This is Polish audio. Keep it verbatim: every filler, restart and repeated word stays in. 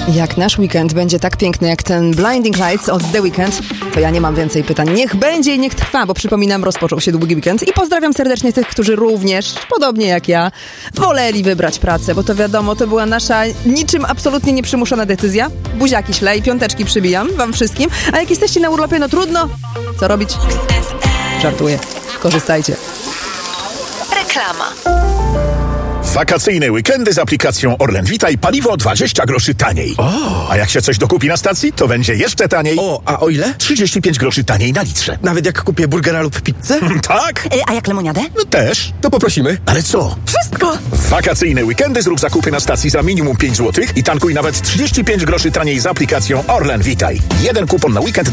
Jak nasz weekend będzie tak piękny jak ten Blinding Lights od The Weeknd, to ja nie mam więcej pytań. Niech będzie i niech trwa, bo przypominam, rozpoczął się długi weekend i pozdrawiam serdecznie tych, którzy również, podobnie jak ja, woleli wybrać pracę, bo to wiadomo, to była nasza niczym absolutnie nieprzymuszona decyzja. Buziaki ślę i piąteczki przybijam wam wszystkim, a jak jesteście na urlopie, no trudno. Co robić? Żartuję. Korzystajcie. Reklama. Wakacyjne weekendy z aplikacją Orlen Witaj paliwo dwadzieścia groszy taniej. O. A jak się coś dokupi na stacji, to będzie jeszcze taniej. O, a o ile? trzydzieści pięć groszy taniej na litrze. Nawet jak kupię burgera lub pizzę? Tak? A jak lemoniadę? No też. To poprosimy. Ale co? Wszystko! W wakacyjne weekendy zrób zakupy na stacji za minimum pięć złotych i tankuj nawet trzydzieści pięć groszy taniej z aplikacją Orlen Witaj. Jeden kupon na weekend